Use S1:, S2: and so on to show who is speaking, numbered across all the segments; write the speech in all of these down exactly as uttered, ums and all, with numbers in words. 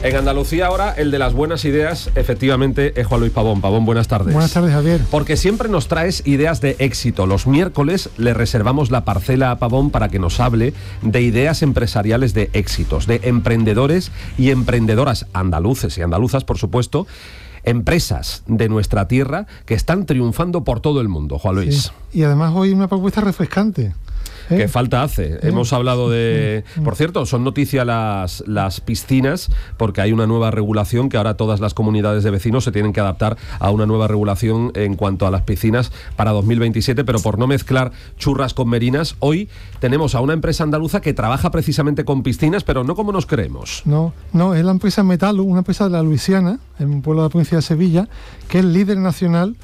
S1: En Andalucía ahora el de las buenas ideas efectivamente es Juan Luis Pavón. Pavón, buenas tardes.
S2: Buenas tardes, Javier.
S1: Porque siempre nos traes ideas de éxito. Los miércoles le reservamos la parcela a Pavón para que nos hable de ideas empresariales de éxitos, de emprendedores y emprendedoras andaluces y andaluzas, por supuesto, empresas de nuestra tierra que están triunfando por todo el mundo, Juan Luis.
S2: Sí. Y además hoy una propuesta refrescante. ¿Eh?
S1: ¿Qué falta hace? ¿Eh? Hemos hablado de...
S2: Mm.
S1: Por cierto, son noticia las, las piscinas, porque hay una nueva regulación que ahora todas las comunidades de vecinos se tienen que adaptar a una nueva regulación en cuanto a las piscinas para dos mil veintisiete, pero por no mezclar churras con merinas, hoy tenemos a una empresa andaluza que trabaja precisamente con piscinas, pero no como nos creemos.
S2: No, no, es la empresa Metalu, una empresa de la Luisiana, en un pueblo de la provincia de Sevilla, que es líder nacional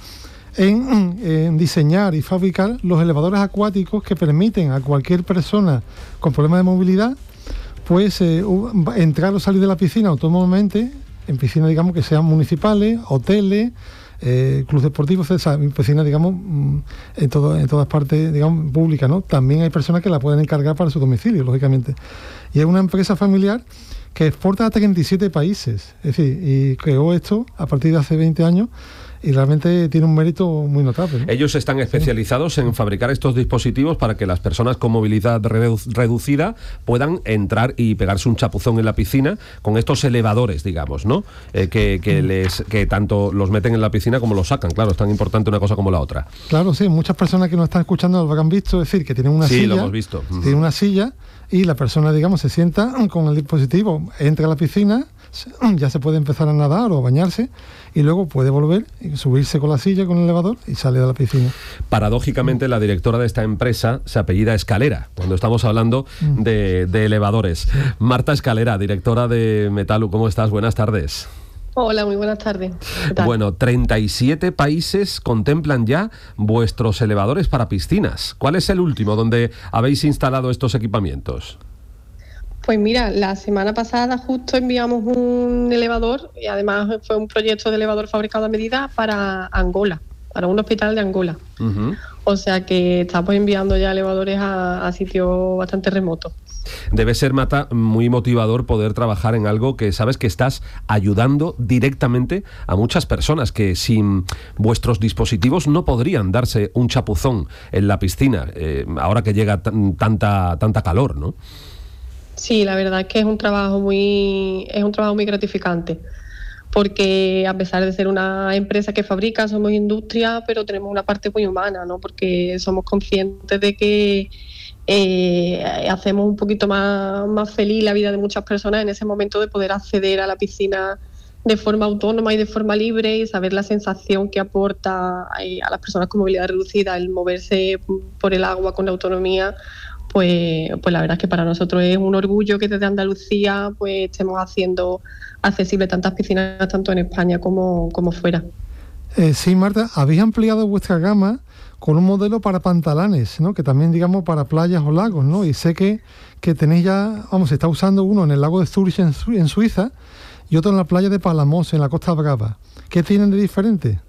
S2: En, en diseñar y fabricar los elevadores acuáticos que permiten a cualquier persona con problemas de movilidad pues eh, entrar o salir de la piscina autónomamente en piscinas, digamos, que sean municipales, hoteles, eh, clubes deportivos, o sea, piscinas, digamos, en, todo, en todas partes, digamos, públicas, ¿no? También hay personas que la pueden encargar para su domicilio, lógicamente. Y es una empresa familiar que exporta a treinta y siete países, es decir, y creó esto a partir de hace veinte años, y realmente tiene un mérito muy notable, ¿no?
S1: Ellos están especializados sí. en fabricar estos dispositivos para que las personas con movilidad redu- reducida puedan entrar y pegarse un chapuzón en la piscina con estos elevadores, digamos, ¿no? Eh, que, que, les, que tanto los meten en la piscina como los sacan. Claro, es tan importante una cosa como la otra.
S2: Claro, sí, muchas personas que nos están escuchando lo habrán visto, es decir, que tienen una
S1: sí,
S2: silla. Sí,
S1: lo hemos visto.
S2: Tienen una silla y la persona, digamos, se sienta con el dispositivo, entra a la piscina, ya se puede empezar a nadar o a bañarse y luego puede volver y subirse con la silla, con el elevador y sale de la piscina.
S1: Paradójicamente, la directora de esta empresa se apellida Escalera, cuando estamos hablando mm. de, de elevadores. Marta Escalera, directora de Metalu, ¿cómo estás? Buenas tardes.
S3: Hola, muy buenas tardes. ¿Qué tal?
S1: Bueno, treinta y siete países contemplan ya vuestros elevadores para piscinas. ¿Cuál es el último donde habéis instalado estos equipamientos?
S3: Pues mira, la semana pasada justo enviamos un elevador y además fue un proyecto de elevador fabricado a medida para Angola, para un hospital de Angola. Uh-huh. O sea que estamos enviando ya elevadores a, a sitios bastante remotos.
S1: Debe ser, Marta, muy motivador poder trabajar en algo que sabes que estás ayudando directamente a muchas personas que sin vuestros dispositivos no podrían darse un chapuzón en la piscina, eh, ahora que llega t- tanta, tanta calor, ¿no?
S3: Sí, la verdad es que es un trabajo muy, es un trabajo muy gratificante, porque a pesar de ser una empresa que fabrica, somos industria, pero tenemos una parte muy humana, ¿no? Porque somos conscientes de que eh, hacemos un poquito más, más feliz la vida de muchas personas en ese momento de poder acceder a la piscina de forma autónoma y de forma libre y saber la sensación que aporta a las personas con movilidad reducida el moverse por el agua con autonomía. Pues, pues la verdad es que para nosotros es un orgullo que desde Andalucía pues estemos haciendo accesible tantas piscinas tanto en España como, como fuera.
S2: Eh, sí, Marta, habéis ampliado vuestra gama con un modelo para pantalanes, ¿no? Que también, digamos, para playas o lagos, ¿no? Y sé que, que tenéis ya, vamos, se está usando uno en el lago de Zurich en, Su- en Suiza y otro en la playa de Palamos, en la Costa Brava. ¿Qué tienen de diferente?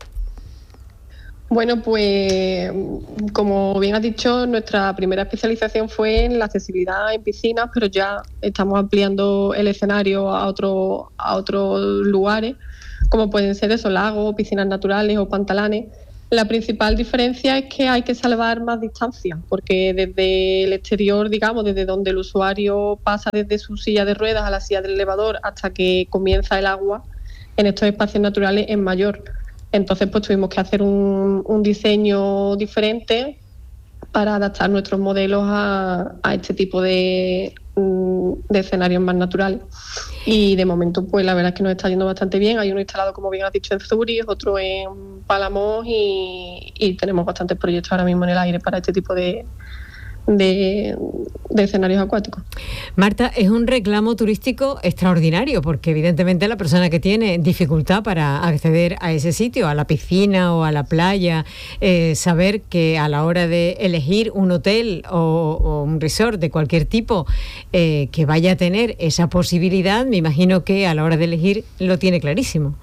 S3: Bueno, pues como bien has dicho, nuestra primera especialización fue en la accesibilidad en piscinas, pero ya estamos ampliando el escenario a, otro, a otros lugares, como pueden ser esos lagos, piscinas naturales o pantalanes. La principal diferencia es que hay que salvar más distancia, porque desde el exterior, digamos, desde donde el usuario pasa desde su silla de ruedas a la silla del elevador hasta que comienza el agua, en estos espacios naturales es mayor. Entonces, pues tuvimos que hacer un, un diseño diferente para adaptar nuestros modelos a, a este tipo de, de escenarios más naturales. Y de momento, pues la verdad es que nos está yendo bastante bien. Hay uno instalado, como bien has dicho, en Zurich, otro en Palamos y, y tenemos bastantes proyectos ahora mismo en el aire para este tipo de... De, de escenarios acuáticos.
S4: Marta, es un reclamo turístico extraordinario porque evidentemente la persona que tiene dificultad para acceder a ese sitio, a la piscina o a la playa, eh, saber que a la hora de elegir un hotel o, o un resort de cualquier tipo eh, que vaya a tener esa posibilidad, me imagino que a la hora de elegir lo tiene clarísimo.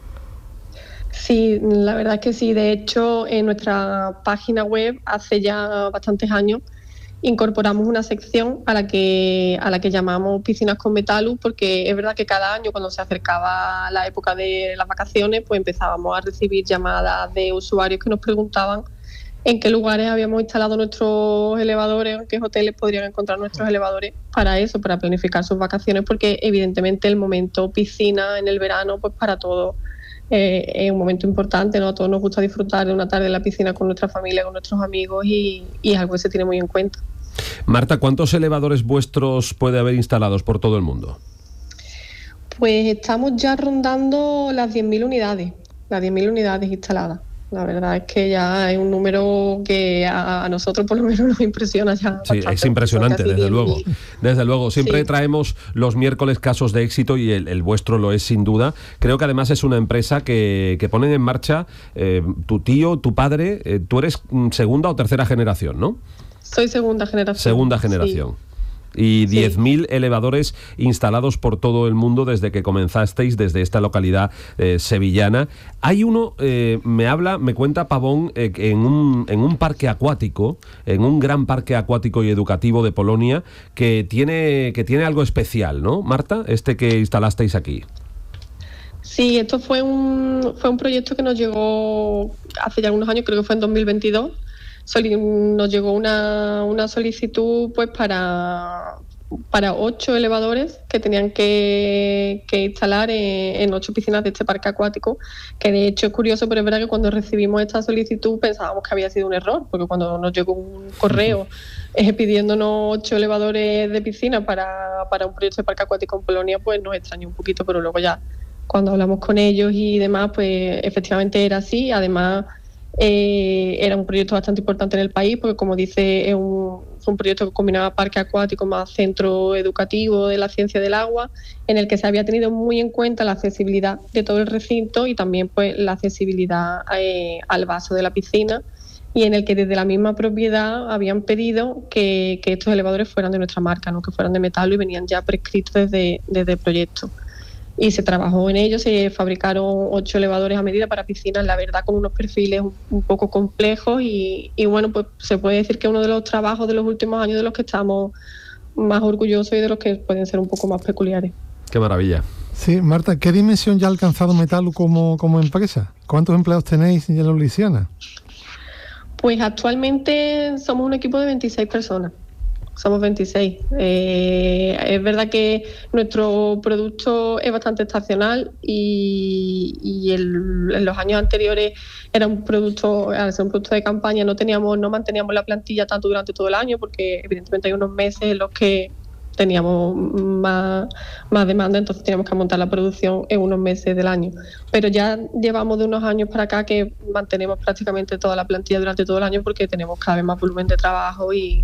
S3: Sí, la verdad es que sí. De hecho, en nuestra página web hace ya bastantes años incorporamos una sección a la que a la que llamamos piscinas con Metalux, porque es verdad que cada año cuando se acercaba la época de las vacaciones, pues empezábamos a recibir llamadas de usuarios que nos preguntaban en qué lugares habíamos instalado nuestros elevadores, en qué hoteles podrían encontrar nuestros elevadores para eso, para planificar sus vacaciones, porque evidentemente el momento piscina en el verano, pues para todos eh, es un momento importante, ¿no? A todos nos gusta disfrutar de una tarde en la piscina con nuestra familia, con nuestros amigos, y, y es algo que se tiene muy en cuenta.
S1: Marta, ¿cuántos elevadores vuestros puede haber instalados por todo el mundo?
S3: Pues estamos ya rondando las diez mil unidades, las diez mil unidades instaladas. La verdad es que ya es un número que a, a nosotros por lo menos nos impresiona ya.
S1: Sí,
S3: bastante,
S1: es impresionante, desde luego. Desde luego, siempre sí. Traemos los miércoles casos de éxito y el, el vuestro lo es sin duda. Creo que además es una empresa que, que ponen en marcha eh, tu tío, tu padre, eh, tú eres segunda o tercera generación, ¿no?
S3: Soy segunda generación.
S1: Segunda generación. Sí. Y diez mil sí. elevadores instalados por todo el mundo desde que comenzasteis, desde esta localidad eh, sevillana. Hay uno, eh, me habla, me cuenta Pavón, eh, en, un, en un parque acuático, en un gran parque acuático y educativo de Polonia, que tiene, que tiene algo especial, ¿no, Marta? Este que instalasteis aquí.
S3: Sí, esto fue un, fue un proyecto que nos llegó hace ya algunos años, creo que fue en dos mil veintidós. Nos llegó una, una solicitud pues para, para ocho elevadores que tenían que, que instalar en, en ocho piscinas de este parque acuático, que de hecho es curioso, pero es verdad que cuando recibimos esta solicitud pensábamos que había sido un error, porque cuando nos llegó un correo eh, pidiéndonos ocho elevadores de piscina para, para un proyecto de parque acuático en Polonia, pues nos extrañó un poquito, pero luego ya cuando hablamos con ellos y demás, pues efectivamente era así. Además, Eh, era un proyecto bastante importante en el país, porque como dice, es un, es un proyecto que combinaba parque acuático más centro educativo de la ciencia del agua, en el que se había tenido muy en cuenta la accesibilidad de todo el recinto y también pues la accesibilidad eh, al vaso de la piscina, y en el que desde la misma propiedad habían pedido que, que estos elevadores fueran de nuestra marca, no que fueran de Metalux, y venían ya prescritos desde, desde el proyecto. Y se trabajó en ello, se fabricaron ocho elevadores a medida para piscinas, la verdad con unos perfiles un, un poco complejos, y, y bueno, pues se puede decir que es uno de los trabajos de los últimos años de los que estamos más orgullosos y de los que pueden ser un poco más peculiares.
S1: ¡Qué maravilla!
S2: Sí, Marta, ¿qué dimensión ya ha alcanzado Metalux como, como empresa? ¿Cuántos empleados tenéis en la Luisiana?
S3: Pues actualmente somos un equipo de veintiséis personas. Somos veintiséis. Eh, es verdad que nuestro producto es bastante estacional y, y el, en los años anteriores era un producto, al ser un producto de campaña, no teníamos, no manteníamos la plantilla tanto durante todo el año, porque evidentemente hay unos meses en los que teníamos más, más demanda, entonces teníamos que montar la producción en unos meses del año. Pero ya llevamos de unos años para acá que mantenemos prácticamente toda la plantilla durante todo el año, porque tenemos cada vez más volumen de trabajo y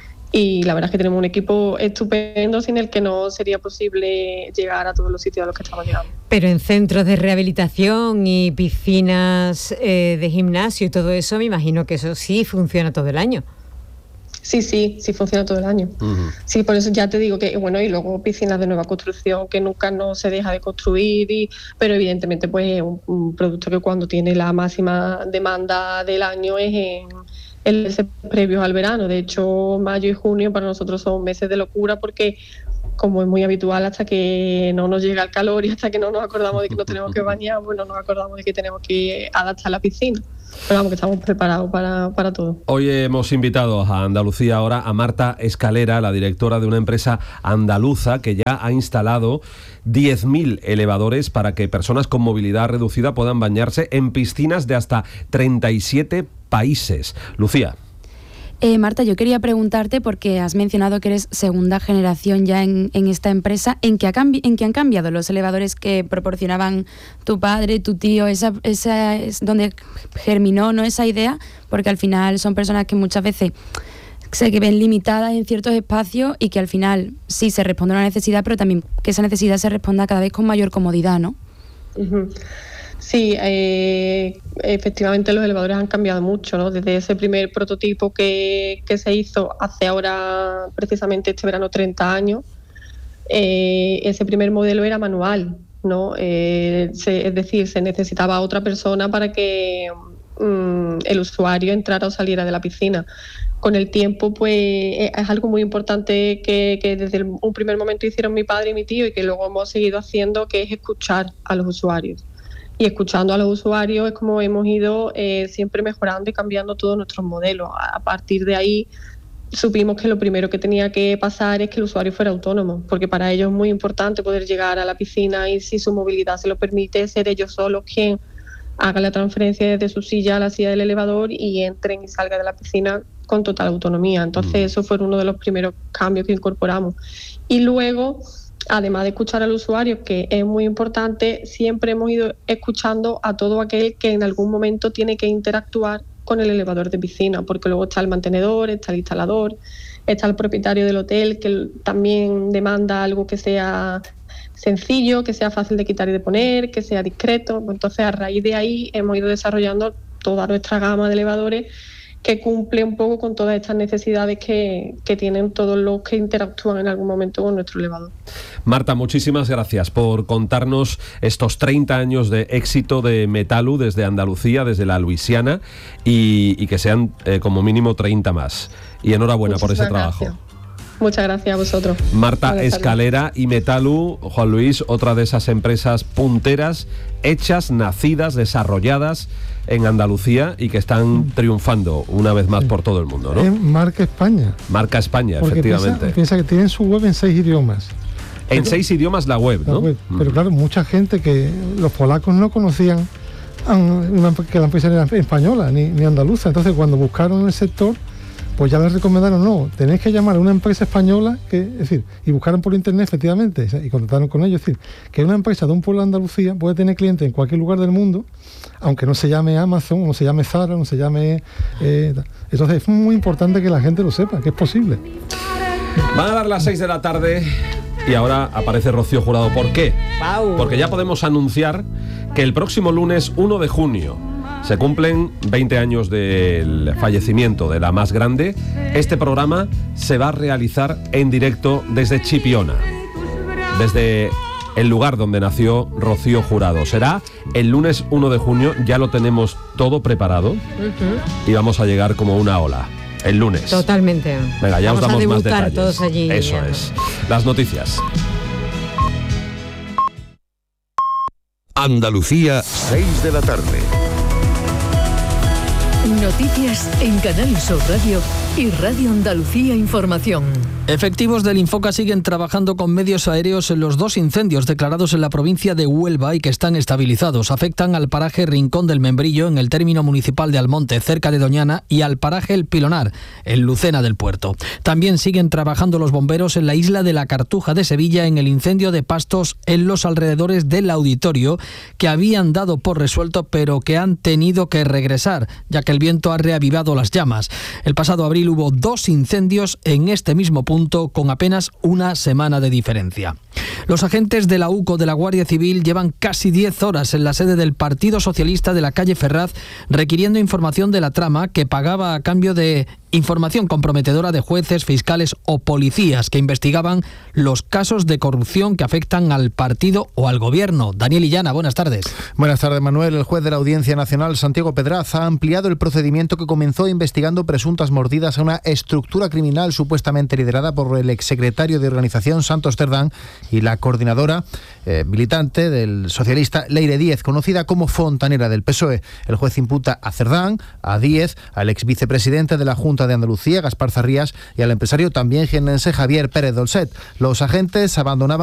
S3: Y la verdad es que tenemos un equipo estupendo sin el que no sería posible llegar a todos los sitios a los que estamos llegando.
S4: Pero en centros de rehabilitación y piscinas eh, de gimnasio y todo eso, me imagino que eso sí funciona todo el año.
S3: Sí, sí, sí funciona todo el año. Uh-huh. Sí, por eso ya te digo que, bueno, y luego piscinas de nueva construcción que nunca no se deja de construir, y, pero evidentemente pues es un, un producto que cuando tiene la máxima demanda del año es en el meses previos al verano. De hecho, mayo y junio para nosotros son meses de locura, porque como es muy habitual, hasta que no nos llega el calor y hasta que no nos acordamos de que nos tenemos que bañar, pues no nos acordamos de que tenemos que adaptar la piscina. Pero vamos, que estamos preparados para, para todo.
S1: Hoy hemos invitado a Andalucía ahora a Marta Escalera, la directora de una empresa andaluza que ya ha instalado diez mil elevadores para que personas con movilidad reducida puedan bañarse en piscinas de hasta treinta y siete países. Lucía.
S5: Eh, Marta, yo quería preguntarte, porque has mencionado que eres segunda generación ya en, en esta empresa, ¿en qué, ha cambi- ¿en qué han cambiado los elevadores que proporcionaban tu padre, tu tío? Esa, esa es donde germinó, ¿no?, esa idea, porque al final son personas que muchas veces se ven limitadas en ciertos espacios y que al final sí se responde a una necesidad, pero también que esa necesidad se responda cada vez con mayor comodidad, ¿no?
S3: Uh-huh. Sí, eh, efectivamente los elevadores han cambiado mucho, ¿no? Desde ese primer prototipo que, que se hizo hace ahora, precisamente este verano, treinta años, eh, ese primer modelo era manual, ¿no? Eh, se, es decir, se necesitaba otra persona para que mm, el usuario entrara o saliera de la piscina. con el tiempo pues es algo muy importante que, que desde el, un primer momento hicieron mi padre y mi tío y que luego hemos seguido haciendo, que es escuchar a los usuarios. Y escuchando a los usuarios es como hemos ido eh, siempre mejorando y cambiando todos nuestros modelos. A partir de ahí supimos que lo primero que tenía que pasar es que el usuario fuera autónomo, porque para ellos es muy importante poder llegar a la piscina y, si su movilidad se lo permite, ser ellos solos quien haga la transferencia desde su silla a la silla del elevador y entren y salgan de la piscina con total autonomía. Entonces eso fue uno de los primeros cambios que incorporamos. Y luego, además de escuchar al usuario, que es muy importante, siempre hemos ido escuchando a todo aquel que en algún momento tiene que interactuar con el elevador de piscina, porque luego está el mantenedor, está el instalador, está el propietario del hotel, que también demanda algo que sea sencillo, que sea fácil de quitar y de poner, que sea discreto. Entonces, a raíz de ahí hemos ido desarrollando toda nuestra gama de elevadores que cumple un poco con todas estas necesidades que, que tienen todos los que interactúan en algún momento con nuestro elevador.
S1: Marta, muchísimas gracias por contarnos estos treinta años de éxito de Metalu desde Andalucía, desde la Luisiana, y, y que sean eh, como mínimo treinta más. Y enhorabuena Muchísimas por ese gracias. trabajo.
S3: Muchas gracias a vosotros.
S1: Marta Escalera y Metalu, Juan Luis, otra de esas empresas punteras, hechas, nacidas, desarrolladas en Andalucía y que están triunfando una vez más por todo el mundo, ¿no?
S2: Es marca España.
S1: Marca España,
S2: Porque
S1: efectivamente.
S2: Piensa, piensa que tienen su web en seis idiomas.
S1: En
S2: pero,
S1: seis idiomas la web, ¿no?
S2: La web. Pero claro, mucha gente que los polacos no conocían una, que la empresa era española ni, ni andaluza. Entonces, cuando buscaron el sector, pues ya les recomendaron, no, tenéis que llamar a una empresa española, que, es decir, y buscaron por internet efectivamente, y contactaron con ellos, es decir, que una empresa de un pueblo de Andalucía puede tener clientes en cualquier lugar del mundo, aunque no se llame Amazon, no se llame Zara, no se llame... Eh, entonces es muy importante que la gente lo sepa, que es posible.
S1: Van a dar las seis de la tarde y ahora aparece Rocío Jurado. ¿Por qué? Wow. Porque ya podemos anunciar que el próximo lunes uno de junio se cumplen veinte años del fallecimiento de la más grande. Este programa se va a realizar en directo desde Chipiona, desde el lugar donde nació Rocío Jurado. Será el lunes uno de junio, ya lo tenemos todo preparado uh-huh. y vamos a llegar como una ola. El lunes.
S4: Totalmente.
S1: Venga, ya
S4: vamos
S1: os damos
S4: a
S1: más detalles.
S4: Todos allí.
S1: Eso
S4: ya.
S1: es. Las noticias.
S6: Andalucía, seis de la tarde.
S7: Noticias en Canal Sur Radio y Radio Andalucía Información.
S8: Efectivos del Infoca siguen trabajando con medios aéreos en los dos incendios declarados en la provincia de Huelva y que están estabilizados. Afectan al paraje Rincón del Membrillo, en el término municipal de Almonte, cerca de Doñana, y al paraje El Pilonar, en Lucena del Puerto. También siguen trabajando los bomberos en la isla de la Cartuja de Sevilla, en el incendio de pastos en los alrededores del auditorio, que habían dado por resuelto pero que han tenido que regresar, ya que el viento ha reavivado las llamas. El pasado abril hubo dos incendios en este mismo punto, con apenas una semana de diferencia. Los agentes de la UCO de la Guardia Civil llevan casi diez horas en la sede del Partido Socialista de la calle Ferraz requiriendo información de la trama que pagaba a cambio de información comprometedora de jueces, fiscales o policías que investigaban los casos de corrupción que afectan al partido o al gobierno. Daniel Illana, buenas tardes.
S9: Buenas tardes, Manuel. El juez de la Audiencia Nacional, Santiago Pedraz, ha ampliado el procedimiento que comenzó investigando presuntas mordidas a una estructura criminal supuestamente liderada por el exsecretario de organización Santos Cerdán y la coordinadora eh, militante del socialista Leire Díez, conocida como fontanera del P S O E. El juez imputa a Cerdán, a Díez, al exvicepresidente de la Junta de Andalucía, Gaspar Zarrías, y al empresario también jiennense Javier Pérez Dolcet. Los agentes abandonaban